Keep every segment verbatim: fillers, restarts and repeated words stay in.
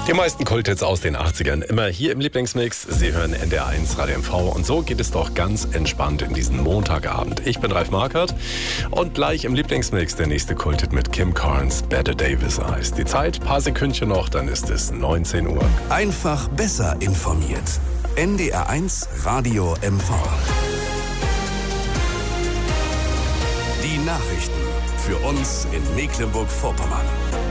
Die meisten Kulthits aus den achtzigern, immer hier im Lieblingsmix. Sie hören N D R eins Radio M V und so geht es doch ganz entspannt in diesen Montagabend. Ich bin Ralf Markert und gleich im Lieblingsmix der nächste Kulthit mit Kim Carnes, Better Davis heißt. Die Zeit, paar Sekündchen noch, dann ist es neunzehn Uhr. Einfach besser informiert. N D R eins Radio M V. Die Nachrichten für uns in Mecklenburg-Vorpommern.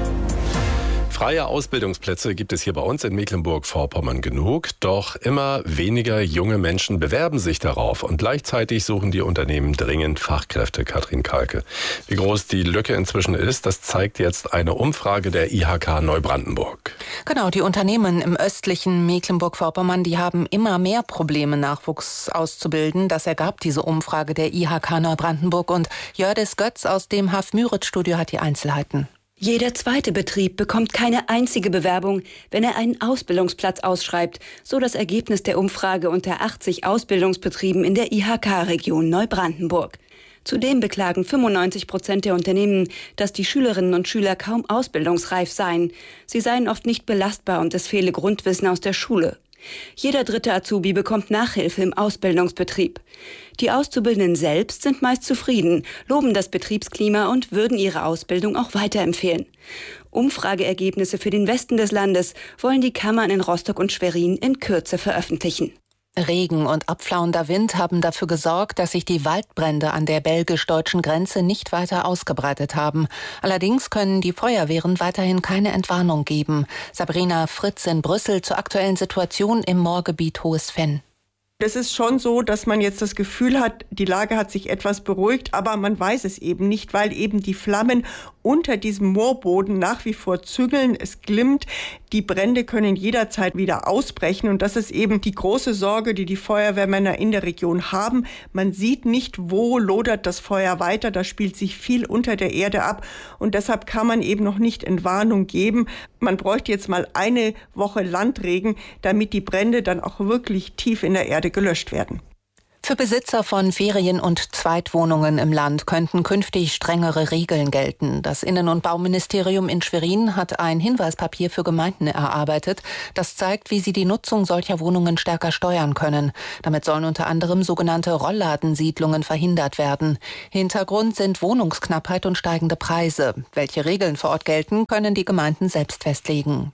Freie Ausbildungsplätze gibt es hier bei uns in Mecklenburg-Vorpommern genug, doch immer weniger junge Menschen bewerben sich darauf und gleichzeitig suchen die Unternehmen dringend Fachkräfte. Katrin Kalke. Wie groß die Lücke inzwischen ist, das zeigt jetzt eine Umfrage der I H K Neubrandenburg. Genau, die Unternehmen im östlichen Mecklenburg-Vorpommern, die haben immer mehr Probleme, Nachwuchs auszubilden. Das ergab diese Umfrage der I H K Neubrandenburg und Jördis Götz aus dem Haf-Müritz-Studio hat die Einzelheiten. Jeder zweite Betrieb bekommt keine einzige Bewerbung, wenn er einen Ausbildungsplatz ausschreibt, so das Ergebnis der Umfrage unter achtzig Ausbildungsbetrieben in der I H K-Region Neubrandenburg. Zudem beklagen fünfundneunzig Prozent der Unternehmen, dass die Schülerinnen und Schüler kaum ausbildungsreif seien. Sie seien oft nicht belastbar und es fehle Grundwissen aus der Schule. Jeder dritte Azubi bekommt Nachhilfe im Ausbildungsbetrieb. Die Auszubildenden selbst sind meist zufrieden, loben das Betriebsklima und würden ihre Ausbildung auch weiterempfehlen. Umfrageergebnisse für den Westen des Landes wollen die Kammern in Rostock und Schwerin in Kürze veröffentlichen. Regen und abflauender Wind haben dafür gesorgt, dass sich die Waldbrände an der belgisch-deutschen Grenze nicht weiter ausgebreitet haben. Allerdings können die Feuerwehren weiterhin keine Entwarnung geben. Sabrina Fritz in Brüssel zur aktuellen Situation im Moorgebiet Hohes Venn. Es ist schon so, dass man jetzt das Gefühl hat, die Lage hat sich etwas beruhigt, aber man weiß es eben nicht, weil eben die Flammen unter diesem Moorboden nach wie vor zügeln. Es glimmt, die Brände können jederzeit wieder ausbrechen und das ist eben die große Sorge, die die Feuerwehrmänner in der Region haben. Man sieht nicht, wo lodert das Feuer weiter, da spielt sich viel unter der Erde ab und deshalb kann man eben noch nicht Entwarnung geben. Man bräuchte jetzt mal eine Woche Landregen, damit die Brände dann auch wirklich tief in der Erde gelöscht werden. Für Besitzer von Ferien- und Zweitwohnungen im Land könnten künftig strengere Regeln gelten. Das Innen- und Bauministerium in Schwerin hat ein Hinweispapier für Gemeinden erarbeitet. Das zeigt, wie sie die Nutzung solcher Wohnungen stärker steuern können. Damit sollen unter anderem sogenannte Rollladensiedlungen verhindert werden. Hintergrund sind Wohnungsknappheit und steigende Preise. Welche Regeln vor Ort gelten, können die Gemeinden selbst festlegen.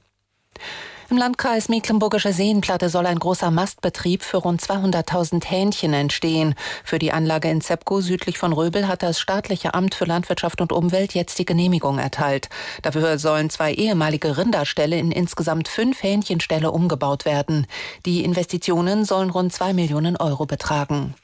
Im Landkreis Mecklenburgische Seenplatte soll ein großer Mastbetrieb für rund zweihunderttausend Hähnchen entstehen. Für die Anlage in Zepkow südlich von Röbel hat das staatliche Amt für Landwirtschaft und Umwelt jetzt die Genehmigung erteilt. Dafür sollen zwei ehemalige Rinderställe in insgesamt fünf Hähnchenställe umgebaut werden. Die Investitionen sollen rund zwei Millionen Euro betragen.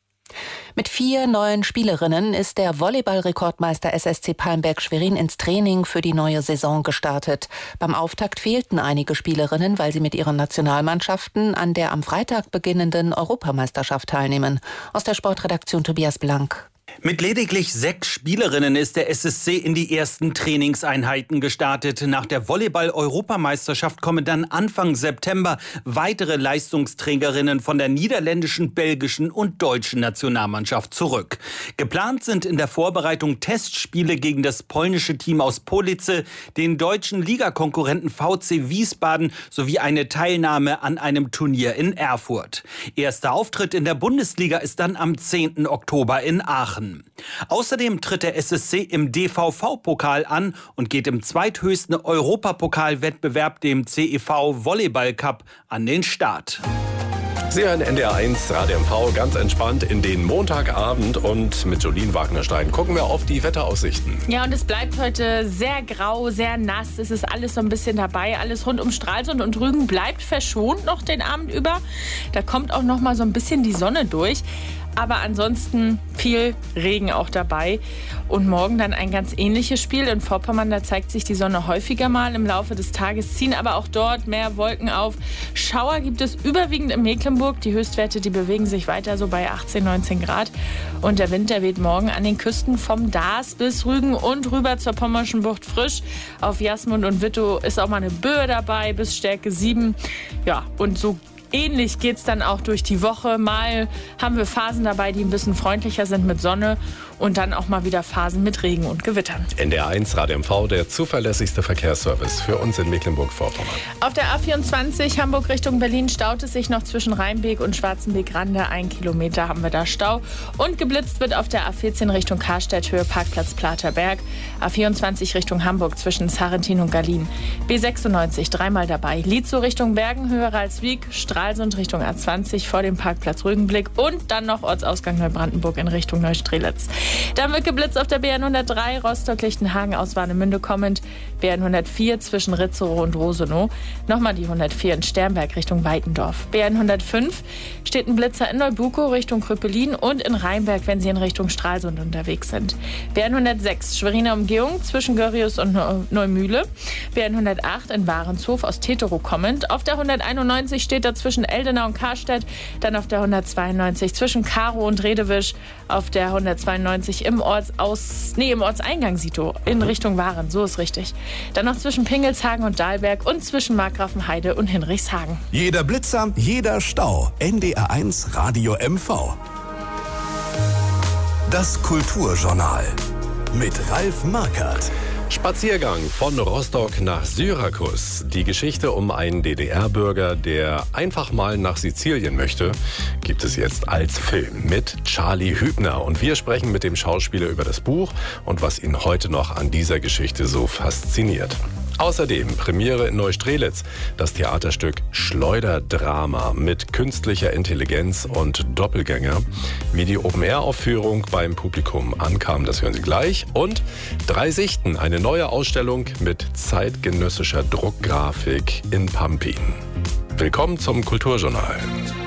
Mit vier neuen Spielerinnen ist der Volleyball-Rekordmeister S S C Palmberg-Schwerin ins Training für die neue Saison gestartet. Beim Auftakt fehlten einige Spielerinnen, weil sie mit ihren Nationalmannschaften an der am Freitag beginnenden Europameisterschaft teilnehmen. Aus der Sportredaktion Tobias Blank. Mit lediglich sechs Spielerinnen ist der S S C in die ersten Trainingseinheiten gestartet. Nach der Volleyball-Europameisterschaft kommen dann Anfang September weitere Leistungsträgerinnen von der niederländischen, belgischen und deutschen Nationalmannschaft zurück. Geplant sind in der Vorbereitung Testspiele gegen das polnische Team aus Police, den deutschen Ligakonkurrenten V C Wiesbaden sowie eine Teilnahme an einem Turnier in Erfurt. Erster Auftritt in der Bundesliga ist dann am zehnten Oktober in Aachen. Außerdem tritt der S S C im D V V-Pokal an und geht im zweithöchsten Europapokalwettbewerb, dem C E V Volleyball Cup, an den Start. Sie hören N D R eins Radio M V ganz entspannt in den Montagabend und mit Jolien Wagnerstein gucken wir auf die Wetteraussichten. Ja, und es bleibt heute sehr grau, sehr nass. Es ist alles so ein bisschen dabei. Alles rund um Stralsund und Rügen bleibt verschont noch den Abend über. Da kommt auch noch mal so ein bisschen die Sonne durch. Aber ansonsten viel Regen auch dabei. Und morgen dann ein ganz ähnliches Spiel. In Vorpommern, da zeigt sich die Sonne häufiger mal im Laufe des Tages, ziehen aber auch dort mehr Wolken auf. Schauer gibt es überwiegend in Mecklenburg. Die Höchstwerte, die bewegen sich weiter so bei achtzehn, neunzehn Grad. Und der Wind, der weht morgen an den Küsten vom Daas bis Rügen und rüber zur Pommerschen Bucht frisch. Auf Jasmund und Wittow ist auch mal eine Böe dabei bis Stärke sieben. Ja, und so ähnlich geht es dann auch durch die Woche. Mal haben wir Phasen dabei, die ein bisschen freundlicher sind mit Sonne und dann auch mal wieder Phasen mit Regen und Gewittern. N D R eins Radio M V, der zuverlässigste Verkehrsservice für uns in Mecklenburg-Vorpommern. Auf der A vierundzwanzig Hamburg Richtung Berlin staut es sich noch zwischen Rheinbeek und Schwarzenbeek-Rande. Ein Kilometer haben wir da Stau. Und geblitzt wird auf der A vierzehn Richtung Karstedt, Höhe Parkplatz Platerberg. A vierundzwanzig Richtung Hamburg zwischen Sarrentin und Gallien. B sechsundneunzig dreimal dabei. Lietzow Richtung Bergen, Höhe Ralswiek. Stralsund Richtung A zwanzig vor dem Parkplatz Rügenblick. Und dann noch Ortsausgang Neubrandenburg in Richtung Neustrelitz. Dann wird geblitzt auf der B hundertdrei Rostock-Lichtenhagen aus Warnemünde kommend. B hundertvier zwischen Ritzerow und Rosenow. Nochmal die hundertvier in Sternberg Richtung Weitendorf. B hundertfünf steht ein Blitzer in Neubukow Richtung Krüppelin und in Rheinberg, wenn Sie in Richtung Stralsund unterwegs sind. B hundertsechs Schweriner Umgehung zwischen Görrius und Neumühle. B hundertacht in Warenshof aus Teterow kommend. Auf der hunderteinundneunzig steht da zwischen Eldenau und Karstedt. Dann auf der hundertzweiundneunzig zwischen Karow und Redewisch. Auf der hundertzweiundneunzig im Ortsaus, nee, im Ortseingang Sito in Richtung Waren, so ist richtig. Dann noch zwischen Pingelshagen und Dahlberg und zwischen Markgrafenheide und Hinrichshagen. Jeder Blitzer, jeder Stau. N D R eins Radio M V. Das Kulturjournal mit Ralf Markert. Spaziergang von Rostock nach Syrakus. Die Geschichte um einen D D R-Bürger, der einfach mal nach Sizilien möchte, gibt es jetzt als Film mit Charlie Hübner. Und wir sprechen mit dem Schauspieler über das Buch und was ihn heute noch an dieser Geschichte so fasziniert. Außerdem Premiere in Neustrelitz, das Theaterstück Schleuderdrama mit künstlicher Intelligenz und Doppelgänger. Wie die Open-Air-Aufführung beim Publikum ankam, das hören Sie gleich. Und Drei Sichten, eine neue Ausstellung mit zeitgenössischer Druckgrafik in Pampin. Willkommen zum Kulturjournal.